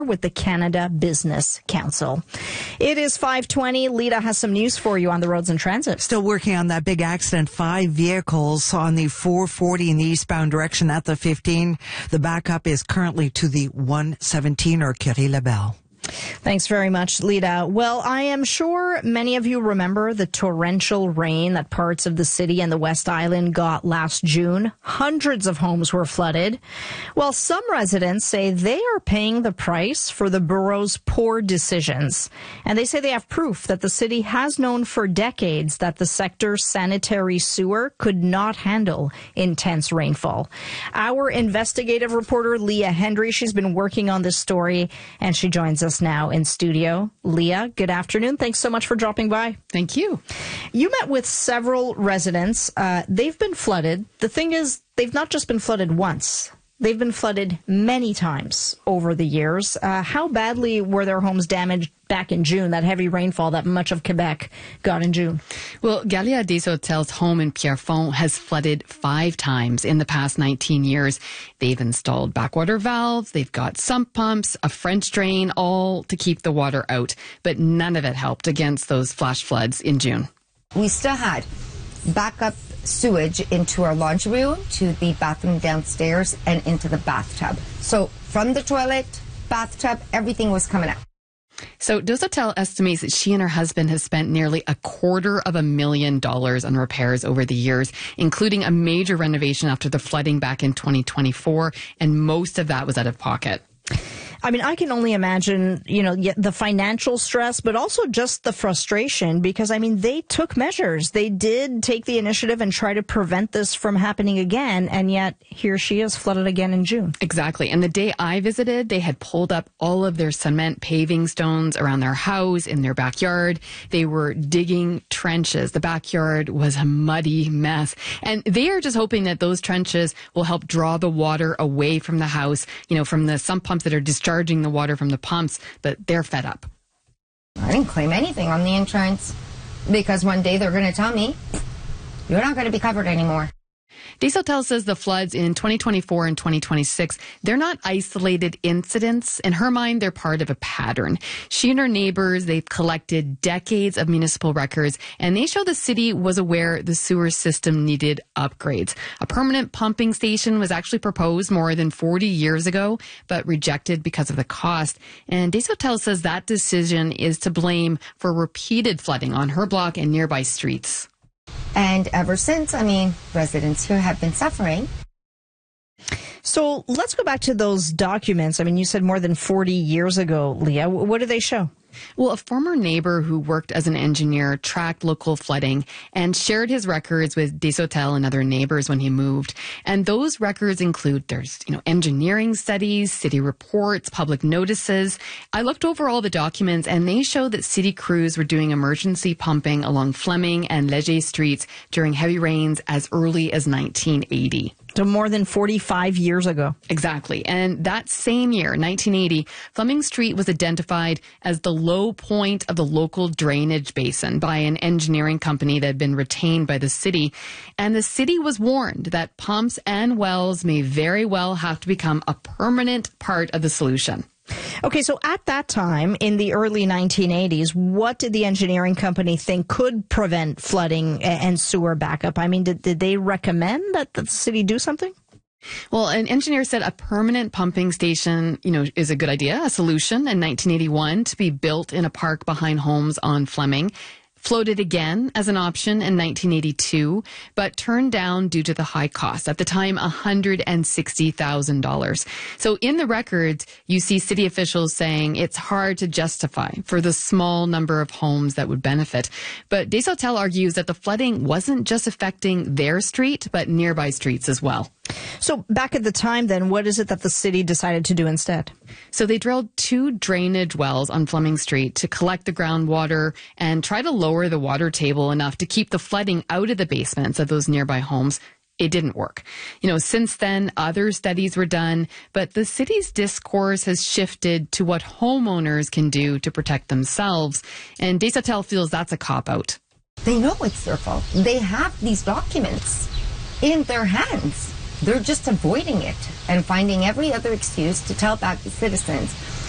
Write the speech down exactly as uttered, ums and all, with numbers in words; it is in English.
with the Canada Business Council. It is five twenty. Lita has some news for you on the roads and transit. Still working on that big accident. Five vehicles on the four forty in the eastbound direction at the fifteen. The backup is currently to the one seventeen or Curie-Labelle. Thanks very much, Lita. Well, I am sure many of you remember the torrential rain that parts of the city and the West Island got last June. Hundreds of homes were flooded. Well, some residents say they are paying the price for the borough's poor decisions. And they say they have proof that the city has known for decades that the sector's sanitary sewer could not handle intense rainfall. Our investigative reporter, Leah Hendry, she's been working on this story, and she joins us now in studio. Leah, good afternoon. Thanks so much for dropping by. Thank you. You met with several residents. Uh, they've been flooded. The thing is, they've not just been flooded once. They've been flooded many times over the years. Uh, how badly were their homes damaged back in June, that heavy rainfall that much of Quebec got in June? Well, Galia des Hotels' home in Pierrefonds has flooded five times in the past nineteen years. They've installed backwater valves, they've got sump pumps, a French drain, all to keep the water out. But none of it helped against those flash floods in June. We still had backup sewage into our laundry room, to the bathroom downstairs, and into the bathtub. So from the toilet, bathtub, everything was coming out. So Des Hotels estimates that she and her husband have spent nearly a quarter of a million dollars on repairs over the years, including a major renovation after the flooding back in twenty twenty-four, and most of that was out of pocket. I mean, I can only imagine, you know, the financial stress, but also just the frustration, because, I mean, they took measures. They did take the initiative and try to prevent this from happening again. And yet here she is, flooded again in June. Exactly. And the day I visited, they had pulled up all of their cement paving stones around their house, in their backyard. They were digging trenches. The backyard was a muddy mess. And they are just hoping that those trenches will help draw the water away from the house, you know, from the sump pumps that are discharging the water from the pumps, but they're fed up. I didn't claim anything on the insurance because one day they're going to tell me you're not going to be covered anymore. Des Hotels says the floods in twenty twenty-four and twenty twenty-six, they're not isolated incidents. In her mind, they're part of a pattern. She and her neighbors, they've collected decades of municipal records, and they show the city was aware the sewer system needed upgrades. A permanent pumping station was actually proposed more than forty years ago, but rejected because of the cost. And Des Hotels says that decision is to blame for repeated flooding on her block and nearby streets. And ever since, I mean, residents here have been suffering. So let's go back to those documents. I mean, you said more than forty years ago, Leah. What do they show? Well, a former neighbor who worked as an engineer tracked local flooding and shared his records with Des Hotels and other neighbors when he moved. And those records include, there's, you know, engineering studies, city reports, public notices. I looked over all the documents, and they show that city crews were doing emergency pumping along Fleming and Leger streets during heavy rains as early as nineteen eighty. So more than forty-five years ago. Exactly. And that same year, nineteen eighty, Fleming Street was identified as the low point of the local drainage basin by an engineering company that had been retained by the city. And the city was warned that pumps and wells may very well have to become a permanent part of the solution. Okay, so at that time, in the early nineteen eighties, what did the engineering company think could prevent flooding and sewer backup? I mean, did, did they recommend that the city do something? Well, an engineer said a permanent pumping station, you know, is a good idea, a solution in nineteen eighty-one to be built in a park behind homes on Fleming. Floated again as an option in nineteen eighty-two, but turned down due to the high cost. At the time, one hundred sixty thousand dollars. So in the records, you see city officials saying it's hard to justify for the small number of homes that would benefit. But Des Hotels argues that the flooding wasn't just affecting their street, but nearby streets as well. So back at the time, then, what is it that the city decided to do instead? So they drilled two drainage wells on Fleming Street to collect the groundwater and try to lower the water table enough to keep the flooding out of the basements of those nearby homes. It didn't work. You know, since then, other studies were done, but the city's discourse has shifted to what homeowners can do to protect themselves. And Des Hotels feels that's a cop-out. They know it's their fault. They have these documents in their hands. They're just avoiding it and finding every other excuse to tell back the citizens